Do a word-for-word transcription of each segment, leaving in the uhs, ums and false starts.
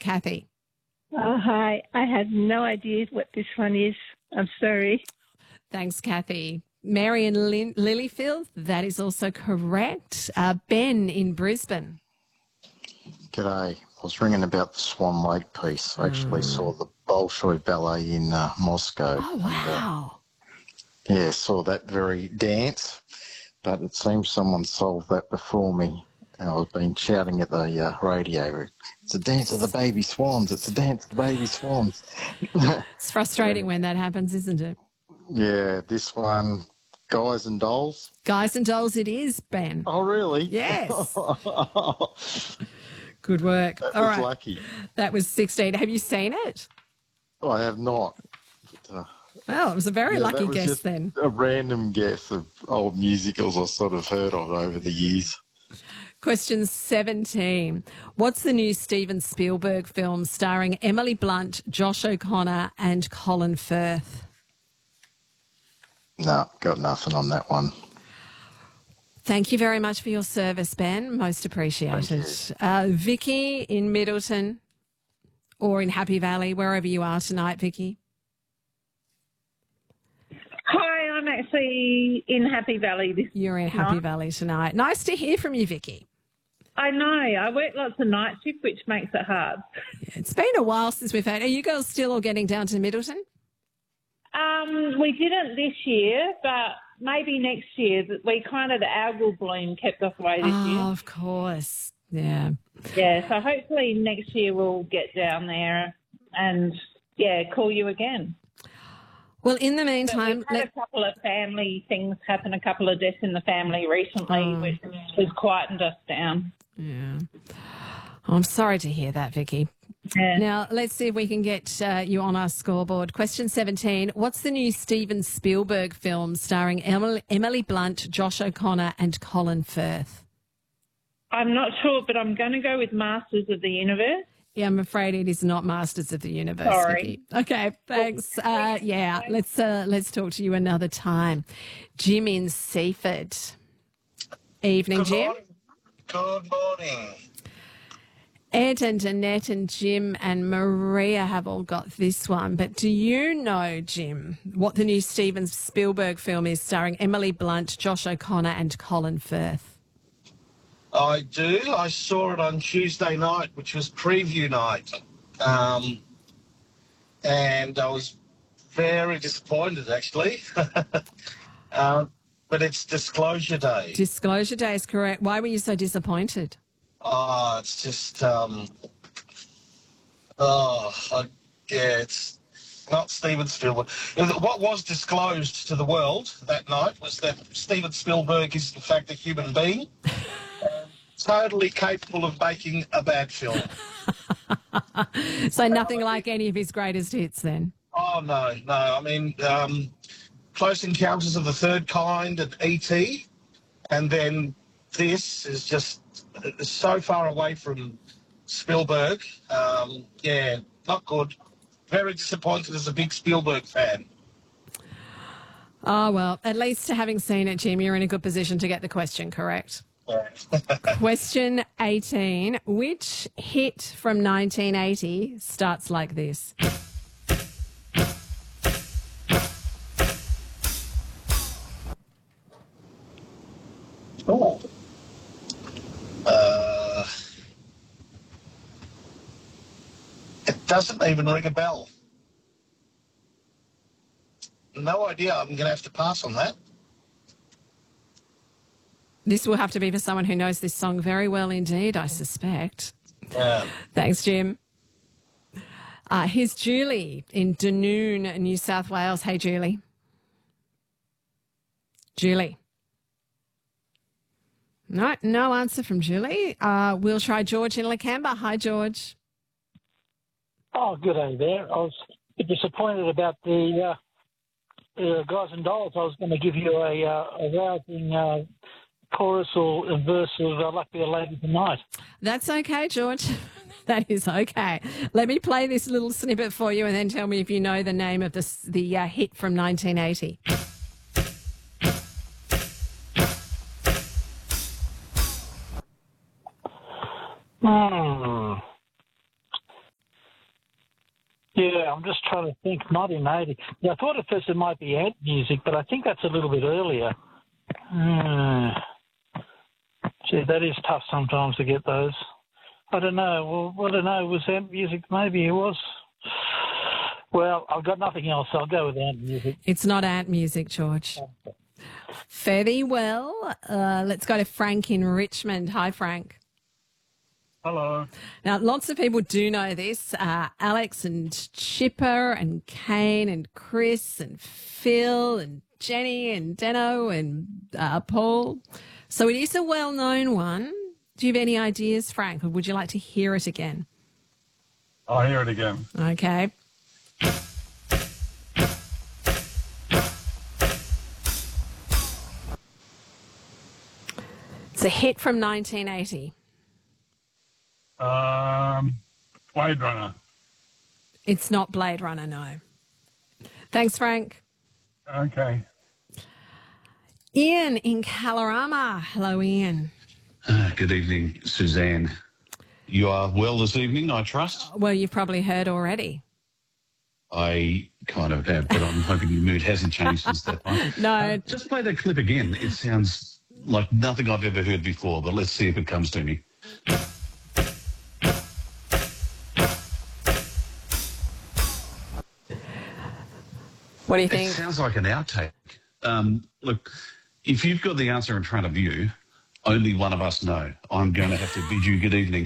Kathy. Oh, hi. I have no idea what this one is. I'm sorry. Thanks, Kathy. Mary in Lin- Lilyfield, that is also correct. Uh, Ben in Brisbane. G'day. I was ringing about the Swan Lake piece. I actually saw the Bolshoi Ballet in uh, Moscow. Oh, wow. And, uh, yeah, saw that very dance, but it seems someone solved that before me. And I've been shouting at the uh, radio, it's a dance of the baby swans, it's a dance of the baby swans. It's frustrating when that happens, isn't it? Yeah, this one, Guys and Dolls. Guys and Dolls it is, Ben. Oh, really? Yes. Good work. That All was right. lucky. That was sixteen. Have you seen it? Oh, I have not. But, uh, Well, it was a very yeah, lucky that was guess just then. a random guess of old musicals I sort of heard of over the years. Question seventeen. What's the new Steven Spielberg film starring Emily Blunt, Josh O'Connor and Colin Firth? No, got nothing on that one. Thank you very much for your service, Ben. Most appreciated. Uh, Vicky in Middleton or in Happy Valley, wherever you are tonight, Vicky. Hi, I'm actually in Happy Valley this You're in Happy night. Valley tonight. Nice to hear from you, Vicky. I know. I work lots of night shift, which makes it hard. It's been a while since we've had. Are you girls still all getting down to Middleton? Um, we didn't this year, but maybe next year. We kind of, the algal bloom kept us away this Oh, year. of course. Yeah. Yeah, so hopefully next year we'll get down there and, yeah, call you again. Well, in the But meantime, we've had let, a couple of family things happen, a couple of deaths in the family recently, Oh. which has quietened us down. yeah. Oh, I'm sorry to hear that, Vicky. Yeah. Now, let's see if we can get uh, you on our scoreboard. Question seventeen. What's the new Steven Spielberg film starring Emily, Emily Blunt, Josh O'Connor and Colin Firth? I'm not sure, but I'm going to go with Masters of the Universe. Yeah, I'm afraid it is not Masters of the Universe, Sorry. Vicky. Okay, thanks. Uh, yeah, let's uh, let's talk to you another time. Jim in Seaford. Evening, Good Jim. morning. Good morning. Ed and Annette and Jim and Maria have all got this one. But do you know, Jim, what the new Steven Spielberg film is starring Emily Blunt, Josh O'Connor and Colin Firth? I do. I saw it on Tuesday night, which was preview night. Um, and I was very disappointed, actually. um, but it's Disclosure Day. Disclosure Day is correct. Why were you so disappointed? Oh, it's just, um, oh, I, yeah, it's not Steven Spielberg. What was disclosed to the world that night was that Steven Spielberg is, in fact, a human being, totally capable of making a bad film. So nothing like any of his greatest hits then? Oh, no, no. I mean, um, Close Encounters of the Third Kind and E T, and then this is just so far away from Spielberg. Um, yeah, not good. Very disappointed as a big Spielberg fan. Oh, well, at least having seen it, Jim, you're in a good position to get the question correct. Yeah. Question eighteen. Which hit from nineteen eighty starts like this? Oh. Uh, it doesn't even ring a bell. No idea. I'm going to have to pass on that. This will have to be for someone who knows this song very well indeed, I suspect. Yeah. Thanks, Jim. Uh, here's Julie in Dunoon, New South Wales. Hey, Julie. Julie. No, no answer from Julie. Uh, we'll try George in Lakemba. Hi, George. Oh, good day there. I was a bit disappointed about the, uh, the Guys and Dolls. I was going to give you a, uh, a rousing uh, chorus or a verse of uh, Luck Be a Lady Tonight. That's okay, George. That is okay. Let me play this little snippet for you and then tell me if you know the name of this, the uh, hit from nineteen eighty. Hmm. Yeah, I'm just trying to think. nineteen eighty. Yeah, I thought at first it might be ant music, but I think that's a little bit earlier. Uh, gee, that is tough sometimes to get those. I don't know. Well, I don't know. Was ant music? Maybe it was. Well, I've got nothing else. So I'll go with ant music. It's not ant music, George. Fairly well. Uh, let's go to Frank in Richmond. Hi, Frank. Hello. Now, lots of people do know this. Uh, Alex and Chipper and Kane and Chris and Phil and Jenny and Deno and uh, Paul. So it is a well-known one. Do you have any ideas, Frank, or would you like to hear it again? I'll hear it again. Okay. It's a hit from nineteen eighty. Um, Blade Runner. It's not Blade Runner, no. Thanks, Frank. Okay. Ian in Kalorama. Hello, Ian. Uh, good evening, Suzanne. You are well this evening, I trust? Well, you've probably heard already. I kind of have, but I'm hoping your mood hasn't changed since that time. No. Uh, just play that clip again. It sounds like nothing I've ever heard before, but let's see if it comes to me. What do you It think? sounds like an outtake. Um, look, if you've got the answer in front of you, only one of us know. I'm going to have to bid you good evening.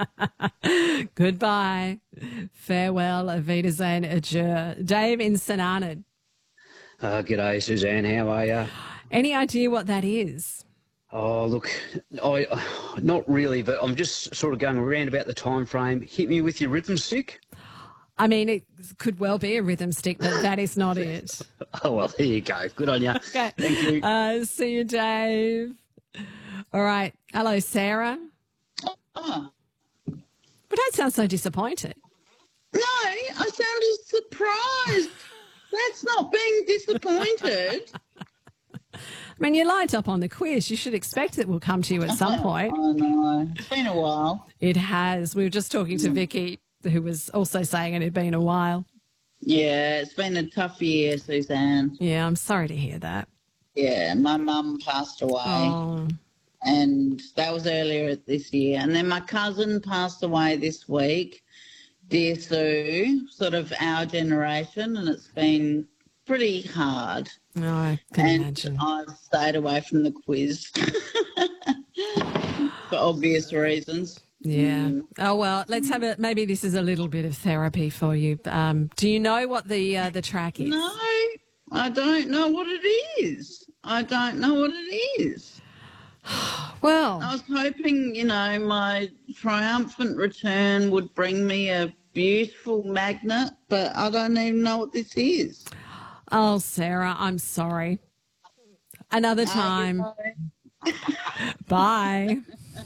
Goodbye. Farewell. Auf Wiedersehen. Adieu. Dave in St Arnaud. Uh, g'day, Suzanne. How are you? Any idea what that is? Oh, look, I not really, but I'm just sort of going around about the time frame. Hit me with your rhythm stick. I mean, it could well be a rhythm stick, but that is not it. Oh, well, there you go. Good on you. Okay. Thank you. Uh, see you, Dave. All right. Hello, Sarah. Oh. But don't sound so disappointed. No, I sounded surprised. That's not being disappointed. I mean, you lined up on the quiz. You should expect it will come to you at some point. I know. It's been a while. It has. We were just talking to Vicky, who was also saying it had been a while. Yeah, it's been a tough year, Suzanne. Yeah, I'm sorry to hear that. Yeah, my mum passed away. Oh. And that was earlier this year. And then my cousin passed away this week, dear Sue, sort of our generation, and it's been pretty hard. No, I can and imagine. I've stayed away from the quiz for obvious reasons. Yeah. Mm. Oh, well, let's have a, maybe this is a little bit of therapy for you. Um, do you know what the uh, the track is? No, I don't know what it is. I don't know what it is. Well, I was hoping, you know, my triumphant return would bring me a beautiful magnet, but I don't even know what this is. oh, Sarah, I'm sorry. Another time. Bye.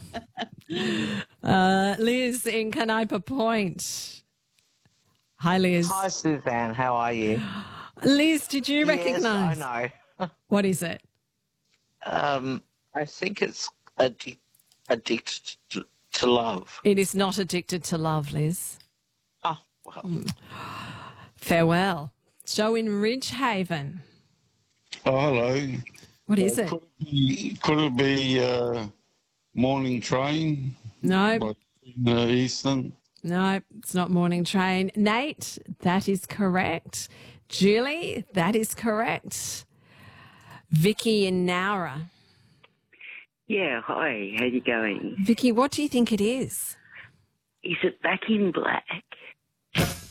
Uh, Liz in Canopa Point. Hi, Liz. Hi, Suzanne. How are you? Liz, did you Yes, recognise? I know. What is it? Um, I think it's addic- addicted to, to love. It is not Addicted to Love, Liz. Oh, well. Farewell. Joe in Ridgehaven. Oh, hello. What is it? Could it be, could it be uh, Morning Train? No. By uh, Eastern? No, it's not Morning Train. Nate, that is correct. Julie, that is correct. Vicky in Nowra. Yeah, hi, how you going? Vicky, what do you think it is? Is it Back in Black?